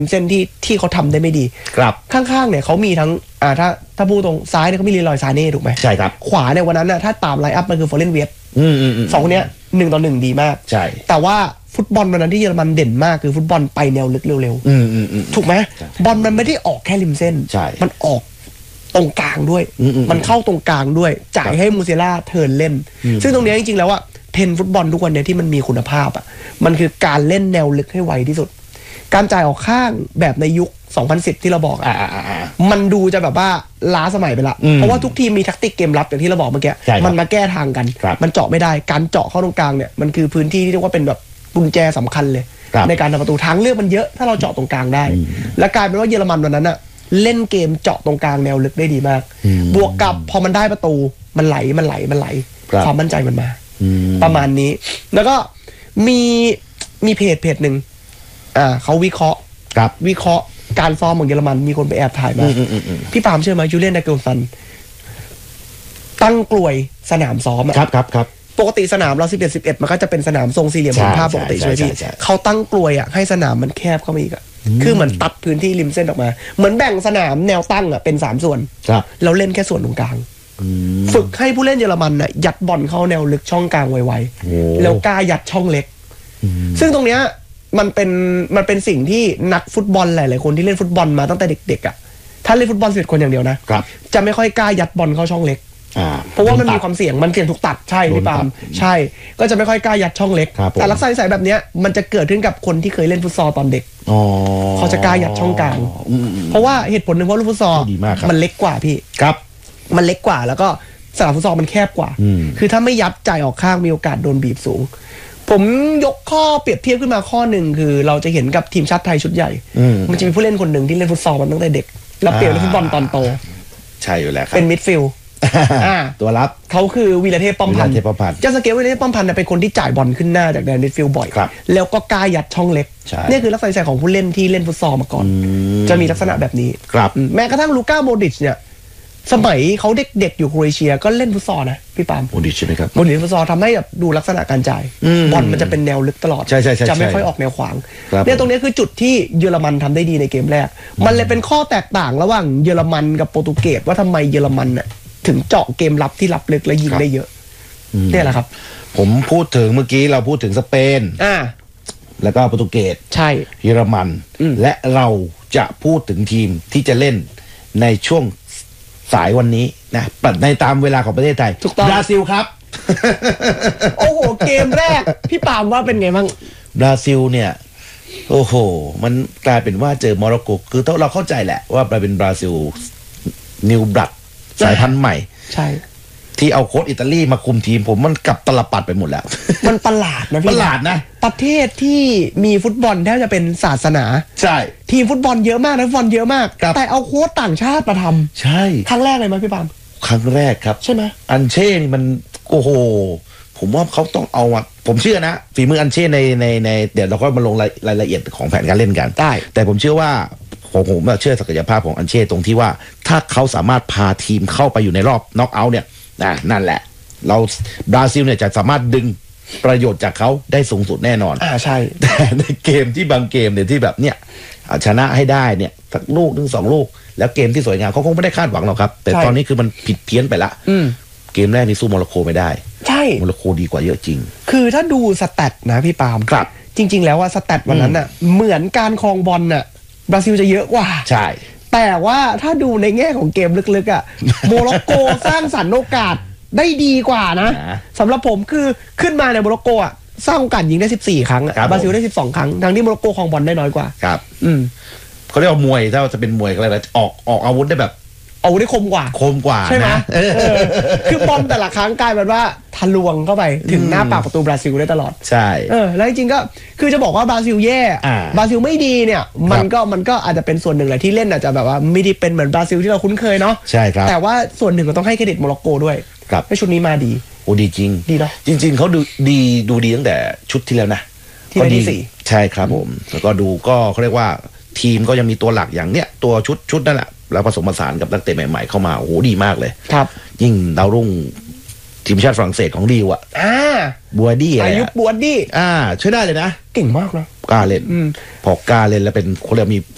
เส้นที่เขาทำได้ไม่ดีครับข้างๆเนี่ยเขามีทั้งถ้าพูดตรงซ้ายเนี่ยเขามีลีลอยซาเน่ถูกไหมใช่ครับขวาเนี่ยวันนั้นน่ะถ้าตามไลน์อัพมันคือฟอร์เรนเวียตสองคนเนี้ย1-1ดีมากใช่แต่ว่าฟุตบอลวันนั้นที่เยอรมันเด่นมากคือฟุตบอลไปแนวลึกเร็วๆถูกไหมบอลมันไม่ได้ออกแค่ริมเส้นมันออกตรงกลางด้วยมันเข้าตรงกลางด้วยจ่ายให้มูเซล่าเทิร์นเล่นซึ่งตรงนี้จริงๆแล้วว่าเทรนฟุตบอลทุกวันนี้ที่มันมีคุณภาพอ่ะมันคือการเล่นแนวลึกให้ไวที่สุดการจ่ายออกข้างแบบในยุค2010ที่เราบอกมันดูจะแบบว่าล้าสมัยไปละเพราะว่าทุกทีมมีแทคติกเกมรับอย่างที่เราบอกเมื่อกี้มันมาแก้ทางกันมันเจาะไม่ได้การเจาะเข้าตรงกลางเนี่ยมันคือพื้นที่ที่เรียกว่าเป็นแบบกุญแจสำคัญเลยในการทำประตูทางเลือกมันเยอะถ้าเราเจาะตรงกลางได้และกลายเป็นว่าเยอรมันวันนั้นอะเล่นเกมเจาะตรงกลางแนวลึกได้ดีมากบวกกับพอมันได้ประตูมันไหลความมั่นใจมันมาประมาณนี้แล้วก็มีเพจหนึ่งเขาวิเคราะห์การซ้อมของเยอรมันมีคนไปแอบถ่ายมาพี่ปาล์มเชื่อไหมยูเลียน นาเกลซันตั้งกลวยสนามซ้อมครับปกติสนามเรา11มันก็จะเป็นสนามทรงสี่เหลี่ยมผืนผ้าปกติใช่ไหมพี่เขาตั้งกลวยให้สนามมันแคบเข้ามาอีกคือเหมือนตัดพื้นที่ริมเส้นออกมาเหมือนแบ่งสนามแนวตั้งเป็น3ส่วนเราเล่นแค่ส่วนตรงกลางฝึกให้ผู้เล่นเยอรมันยัดบอลเข้าแนวลึกช่องกลางไวๆแล้วกล้ายัดช่องเล็กซึ่งตรงเนี้ยมันเป็นสิ่งที่นักฟุตบอลหลายๆคนที่เล่นฟุตบอลมาตั้งแต่เด็กๆถ้าเล่นฟุตบอล11คนอย่างเดียวนะจะไม่ค่อยกล้ายัดบอลเข้าช่องเล็กเพราะว่ามันมีความเสี่ยงถูกตัดใช่พี่ปาล์มใช่ก็จะไม่ค่อยกล้ายัดช่องเล็กแต่ลักษณะนิสัยแบบนี้มันจะเกิดขึ้นกับคนที่เคยเล่นฟุตซอลตอนเด็กเขาจะกล้ายัดช่องกลางเพราะว่าเหตุผลหนึ่งเพราะลูกฟุตซอลมันเล็กกว่าพี่มันเล็กกว่าแล้วก็สนามฟุตซอลมันแคบกว่าคือถ้าไม่ยัดจ่ายออกข้างมีโอกาสโดนบีบสูงผมยกข้อเปรียบเทียบขึ้นมาข้อหนึ่งคือเราจะเห็นกับทีมชาติไทยชุดใหญ่มันจะมีผู้เล่นคนหนึ่งที่เล่นฟุตซอลมาตั้งแต่เด็กแล้วเปลี่ยนเป็นฟุตบอลตอนโตใช่อยู่แล้วครับเป็นมิดฟิลด์ตัวรับเขาคือวีรเทพป้อมพันธ์จะสังเกตว่าวีรเทพป้อมพันธ์เป็นคนที่จ่ายบอลขึ้นหน้าจากแดนมิดฟิลด์บ่อยแล้วก็กล้ายัดช่องเล็กนี่คือลักษณะนิสัยของผู้เล่นที่เล่นฟุตซอลมาก่อนจะมีลักษณะแบบนี้แม้กระทั่งลูก้าโมดริชเนี่ยสมัยเขาเด็กๆอยู่โครเอเชียก็เล่นฟุตซอลนะพี่ปาล์มโมดริชใช่ไหมครับโมดริชฟุตซอลทำให้แบบดูลักษณะการจ่ายบอลมันจะเป็นแนวลึกตลอดจะไม่ค่อยออกแนวขวางเนี่ยตรงนี้คือจุดที่เยอรมันทำได้ดีในเกมแรกมันเลยเป็นข้อแตกต่างระหว่างเยอรมันกับโปรตุเกสว่าทำไมเยอรมันน่ะถึงเจาะเกมรับที่รับลึกและยิงได้เยอะเนี่ยแหละครับผมพูดถึงเมื่อกี้เราพูดถึงสเปนแล้วก็โปรตุเกสใช่เยอรมันและเราจะพูดถึงทีมที่จะเล่นในช่วงสายวันนี้นะในตามเวลาของประเทศไทยบราซิลครับโอ้โหเกมแรกพี่ปาล์มว่าเป็นไงบ้างบราซิลเนี่ยโอ้โหมันกลายเป็นว่าเจอโมร็อกโกคือเราเข้าใจแหละว่าเป็นบราซิลนิวบลัดสายพันธุ์ใหม่ใช่ที่เอาโค้ชอิตาลีมาคุมทีมผมมันกลับตลปัดไปหมดแล้วมันประหลาดนะพี่ประหลาดนะประเทศที่มีฟุตบอลแทบจะเป็นศาสนาใช่ทีมฟุตบอลเยอะมากนะฟุตบอลเยอะมากแต่เอาโค้ชต่างชาติมาทำใช่ครั้งแรกเลยไหมพี่ปาล์มครั้งแรกครับใช่ไหมอันเช่นี่มันโอ้โหผมว่าเขาต้องเอาผมเชื่อนะฝีมืออันเช่ในเดี๋ยวเราก็มาลงรายละเอียดของแผนการเล่นกันได้แต่ผมเชื่อว่าผมเชื่อศักยภาพของอันเช่ตรงที่ว่าถ้าเขาสามารถพาทีมเข้าไปอยู่ในรอบน็อกเอาท์เนี่ยนั่นแหละเราบราซิลเนี่ยจะสามารถดึงประโยชน์จากเขาได้สูงสุดแน่นอนใช่แต่ในเกมที่บางเกมเนี่ยที่แบบเนี่ยชนะให้ได้เนี่ยสักลูกถึง2 ลูกแล้วเกมที่สวยงามเขาคงไม่ได้คาดหวังหรอกครับแต่ตอนนี้คือมันผิดเพี้ยนไปละเกมแรกนี่สู้โมร็อกโกไม่ได้ใช่โมร็อกโกดีกว่าเยอะจริงคือถ้าดูสแตทนะพี่ปาล์มครับจริงๆแล้วว่าสแตทวันนั้นน่ะเหมือนการครองบอลน่ะบราซิลจะเยอะกว่าใช่แต่ว่าถ้าดูในแง่ของเกมลึกๆโมร็อกโกสร้างสรรค์โอกาสได้ดีกว่านะสำหรับผมคือขึ้นมาในโมร็อกโกสร้างโอกาสยิงได้14 ครั้งบราซิลได้12 ครั้งทั้งที่โมร็อกโกครองบอลได้น้อยกว่าครับเขาเรียกว่ามวยถ้าจะเป็นมวยอะไรนะออกอาวุธได้แบบเอาได้คมกว่าใช่ไหมคือบอลแต่ละครั้งกลายเป็นว่าทะลวงเข้าไปถึงหน้าปากประตูบราซิลได้ตลอดใช่แล้วจริงๆก็คือจะบอกว่าบราซิลแย่บราซิลไม่ดีเนี่ยมันก็อาจจะเป็นส่วนหนึ่งแหละที่เล่นอาจจะแบบว่าไม่ได้เป็นเหมือนบราซิลที่เราคุ้นเคยเนาะใช่ครับแต่ว่าส่วนหนึ่งก็ต้องให้เครดิตโมร็อกโกด้วยให้ชุดนี้มาดีโอ้ดีจริงดีเนาะจริงๆเขาดูดีตั้งแต่ชุดที่แล้วนะที่ที่4 ใช่ครับผมแล้วก็ดูก็เขาเรียกว่าทีมก็ยังมีตัวหลักอย่างเนี้ยตัวชุดนั่นแหละแล้วผสมผสานกับนักเตะใหม่ๆเข้ามาโอ้โหดีมากเลยครับยิ่งดาวรุ่งทีมชาติฝรั่งเศสของดิวบัวดี้อายุบัวดี้ช่วยได้เลยนะเก่งมากนะกล้าเล่นพอกล้าเล่นแล้วเป็นคนเรียกมี